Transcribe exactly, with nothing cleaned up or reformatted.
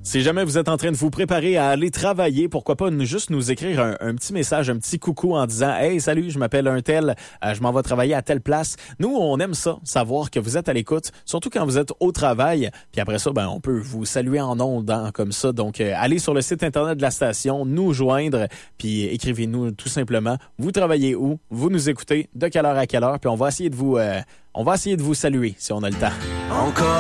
Si jamais vous êtes en train de vous préparer à aller travailler, pourquoi pas nous, juste nous écrire un, un petit message, un petit coucou en disant « Hey, salut, je m'appelle un tel, euh, je m'en vais travailler à telle place. » Nous, on aime ça, savoir que vous êtes à l'écoute, surtout quand vous êtes au travail. Puis après ça, ben on peut vous saluer en ondes hein, comme ça. Donc, euh, allez sur le site Internet de la station, nous joindre, puis écrivez-nous tout simplement. Vous travaillez où? Vous nous écoutez? De quelle heure à quelle heure? Puis on va essayer de vous, euh, on va essayer de vous saluer si on a le temps. Encore